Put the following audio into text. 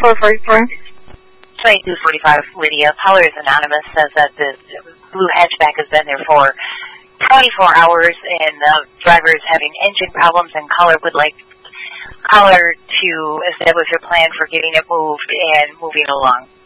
2244. 2245, Lydia. Caller is anonymous, says that the blue hatchback has been there for 24 hours and the driver is having engine problems, and caller would like caller to establish a plan for getting it moved and moving along.